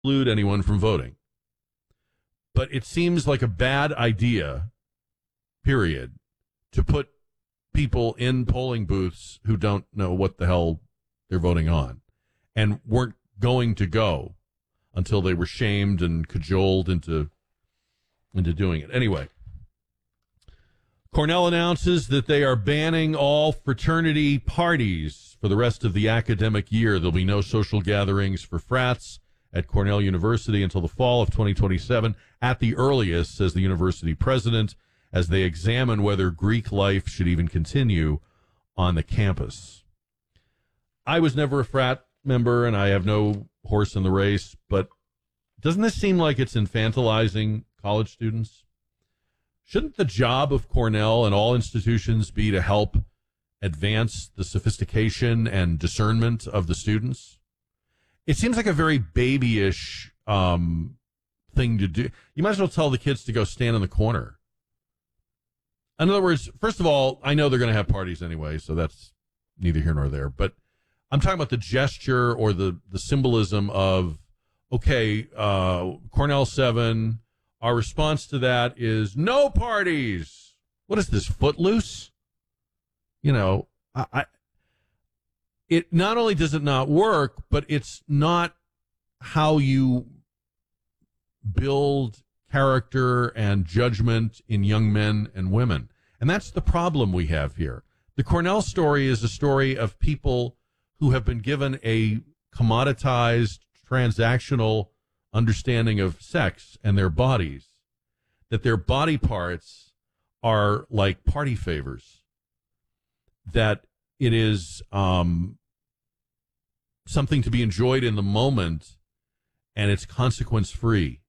exclude anyone from voting. But it seems like a bad idea, period, to put people in polling booths who don't know what the hell they're voting on and weren't going to go until they were shamed and cajoled into doing it. Anyway, Cornell announces that they are banning all fraternity parties for the rest of the academic year. There'll be no social gatherings for frats at Cornell University until the fall of 2027 at the earliest, says the university president, as they examine whether Greek life should even continue on the campus. I was never a frat member, and I have no horse in the race, but doesn't this seem like it's infantilizing college students? Shouldn't the job of Cornell and all institutions be to help advance the sophistication and discernment of the students? It seems like a very babyish thing to do. You might as well tell the kids to go stand in the corner. In other words, first of all, I know they're going to have parties anyway, so that's neither here nor there. But I'm talking about the gesture or the symbolism of, okay, Cornell 7, our response to that is no parties. What is this, Footloose? You know, it not only does it not work, but it's not how you build character and judgment in young men and women. And that's the problem we have here. The Cornell story is a story of people who have been given a commoditized, transactional understanding of sex and their bodies, that their body parts are like party favors, that it is something to be enjoyed in the moment, and it's consequence-free.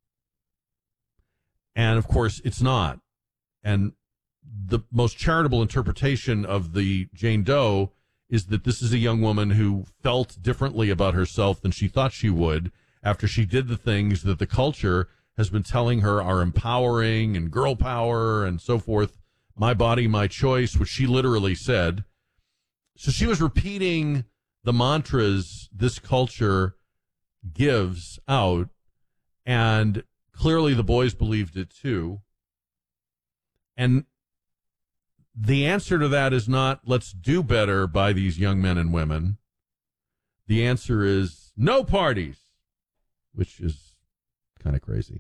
And, of course, it's not. And the most charitable interpretation of the Jane Doe is that this is a young woman who felt differently about herself than she thought she would after she did the things that the culture has been telling her are empowering and girl power and so forth. My body, my choice, which she literally said. So she was repeating the mantras this culture gives out, and clearly the boys believed it too. And the answer to that is not, let's do better by these young men and women. The answer is no parties, which is kind of crazy.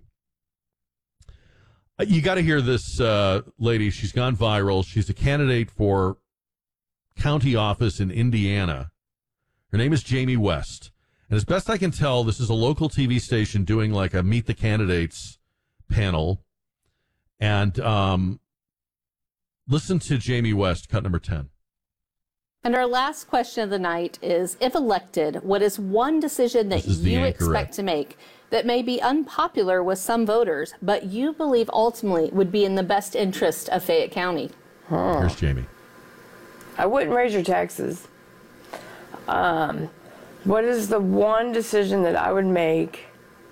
You got to hear this lady. She's gone viral. She's a candidate for county office in Indiana. Her name is Jamie West. And as best I can tell, this is a local TV station doing like a Meet the Candidates panel. And listen to Jamie West, cut number 10. And our last question of the night is, if elected, what is one decision that you expect to make that may be unpopular with some voters, but you believe ultimately would be in the best interest of Fayette County? Here's Jamie. I wouldn't raise your taxes. What is the one decision that I would make?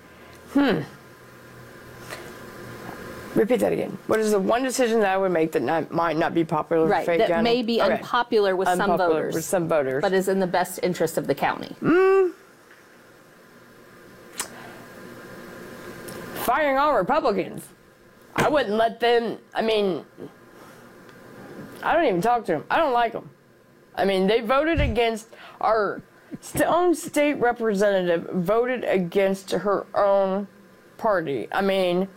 Repeat that again. What is the one decision that I would make that might not be popular with Fayette County? That may be unpopular with some voters. With some voters. But is in the best interest of the county. Firing all Republicans. I wouldn't let them, I mean, I don't even talk to them. I don't like them. I mean, they voted against our own state representative, voted against her own party. I mean,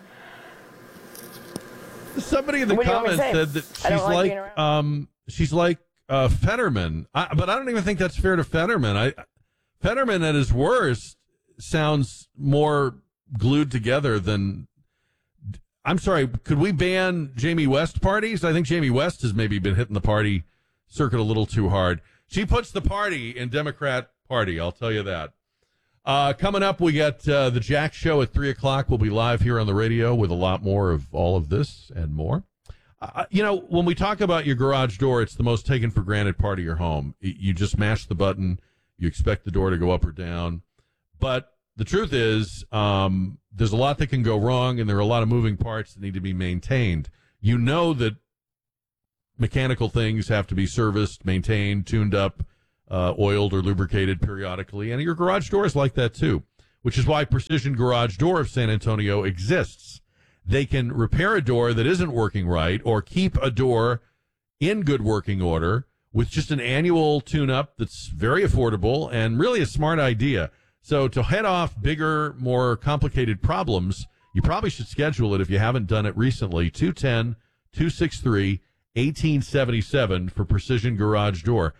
somebody in the comments said that she's like Fetterman, but I don't even think that's fair to Fetterman. Fetterman at his worst sounds more glued together than. I'm sorry, could we ban Jamie West parties? I think Jamie West has maybe been hitting the party circuit a little too hard. She puts the party in Democrat Party, I'll tell you that. Coming up, we got the Jack Show at 3 o'clock. We'll be live here on the radio with a lot more of all of this and more. You know, when we talk about your garage door, it's the most taken for granted part of your home. You just mash the button. You expect the door to go up or down. But the truth is, there's a lot that can go wrong, and there are a lot of moving parts that need to be maintained. You know that mechanical things have to be serviced, maintained, tuned up, oiled or lubricated periodically, and your garage door is like that too. which is why Precision Garage Door of San Antonio exists. They can repair a door that isn't working right or keep a door in good working order with just an annual tune-up that's very affordable and really a smart idea. So to head off bigger, more complicated problems, you probably should schedule it if you haven't done it recently. 210-263-1877 for Precision Garage Door.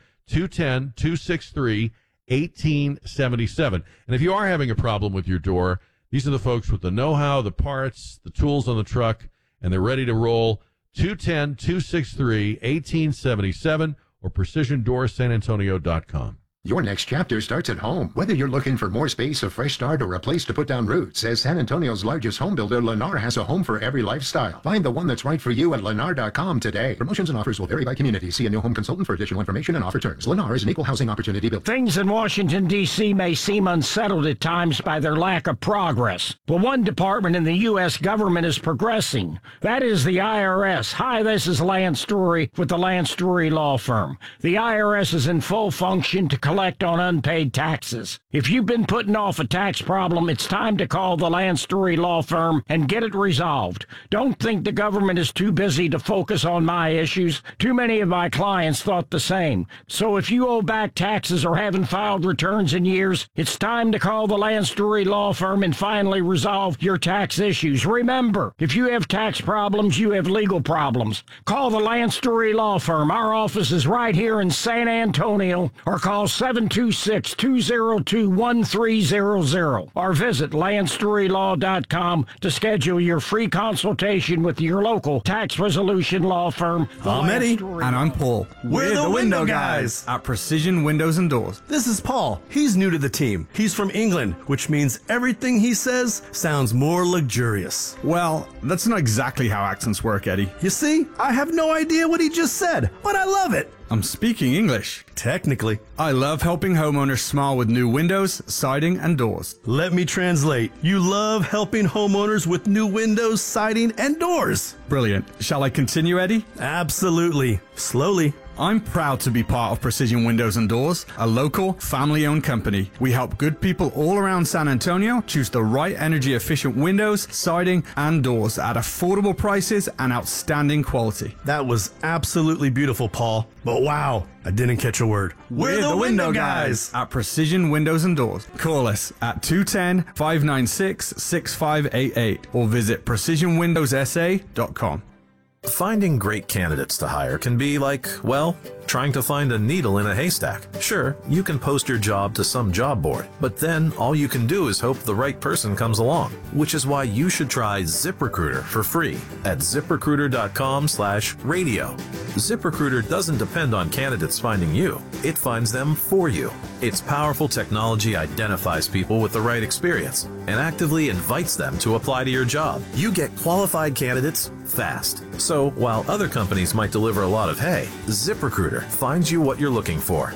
210-263-1877. And if you are having a problem with your door, these are the folks with the know-how, the parts, the tools on the truck, and they're ready to roll. 210-263-1877 or PrecisionDoorSanAntonio.com. Your next chapter starts at home. Whether you're looking for more space, a fresh start, or a place to put down roots, as San Antonio's largest home builder, Lennar has a home for every lifestyle. Find the one that's right for you at Lennar.com today. Promotions and offers will vary by community. See a new home consultant for additional information and offer terms. Lennar is an equal housing opportunity builder. Things in Washington, D.C. may seem unsettled at times by their lack of progress. But one department in the U.S. government is progressing. That is the IRS. Hi, this is Lance Story with the Lance Story Law Firm. The IRS is in full function to collect on unpaid taxes. If you've been putting off a tax problem, it's time to call the Lance Story Law Firm and get it resolved. Don't think the government is too busy to focus on my issues. Too many of my clients thought the same. So if you owe back taxes or haven't filed returns in years, it's time to call the Lance Story Law Firm and finally resolve your tax issues. Remember, if you have tax problems, you have legal problems. Call the Lance Story Law Firm. Our office is right here in San Antonio, or call 726-202-1300 or visit LanceStoryLaw.com to schedule your free consultation with your local tax resolution law firm. I'm Eddie. And I'm Paul. We're the window guys at Precision Windows and Doors. This is Paul. He's new to the team. He's from England, which means everything he says sounds more luxurious. Well, that's not exactly how accents work, Eddie. You see, I have no idea what he just said, but I love it. I'm speaking English. Technically. I love helping homeowners smile with new windows, siding, and doors. Let me translate. You love helping homeowners with new windows, siding, and doors. Brilliant. Shall I continue, Eddie? Absolutely. Slowly. I'm proud to be part of Precision Windows and Doors, a local, family-owned company. We help good people all around San Antonio choose the right energy-efficient windows, siding, and doors at affordable prices and outstanding quality. That was absolutely beautiful, Paul. But wow, I didn't catch a word. We're the window guys at Precision Windows and Doors. Call us at 210-596-6588 or visit PrecisionWindowsSA.com. Finding great candidates to hire can be like, well, trying to find a needle in a haystack. Sure, you can post your job to some job board, but then all you can do is hope the right person comes along, which is why you should try ZipRecruiter for free at ZipRecruiter.com/radio. ZipRecruiter doesn't depend on candidates finding you. It finds them for you. Its powerful technology identifies people with the right experience and actively invites them to apply to your job. You get qualified candidates fast. So while other companies might deliver a lot of hay, ZipRecruiter finds you what you're looking for.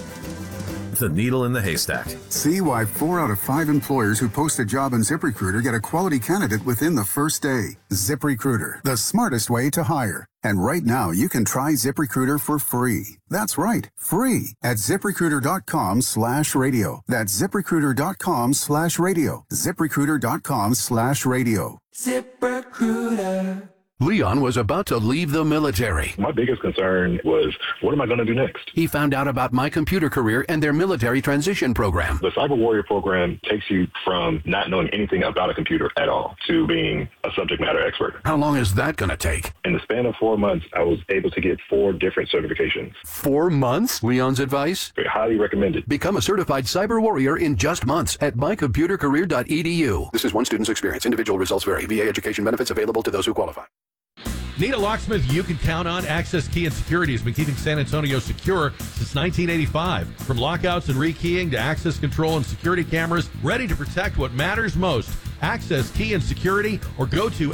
The needle in the haystack. See why 4 out of 5 employers who post a job in ZipRecruiter get a quality candidate within the first day. ZipRecruiter, the smartest way to hire. And right now, you can try ZipRecruiter for free. That's right, free at ZipRecruiter.com/radio. That's ZipRecruiter.com/radio. ZipRecruiter.com/radio. ZipRecruiter. Leon was about to leave the military. My biggest concern was, what am I going to do next? He found out about My Computer Career and their military transition program. The Cyber Warrior program takes you from not knowing anything about a computer at all to being a subject matter expert. How long is that going to take? In the span of 4 months, I was able to get 4 different certifications. 4 months? Leon's advice? Highly recommended. Become a certified cyber warrior in just months at mycomputercareer.edu. This is one student's experience. Individual results vary. VA education benefits available to those who qualify. Need a locksmith you can count on? Access Key and Security has been keeping San Antonio secure since 1985. From lockouts and rekeying to access control and security cameras, ready to protect what matters most. Access Key and Security, or go to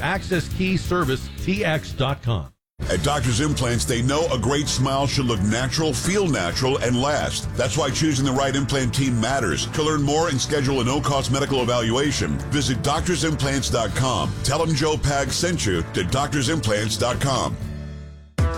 accesskeyservicetx.com. At Doctor's Implants, they know a great smile should look natural, feel natural, and last. That's why choosing the right implant team matters. To learn more and schedule a no-cost medical evaluation, visit doctorsimplants.com. Tell them Joe Pag sent you to doctorsimplants.com.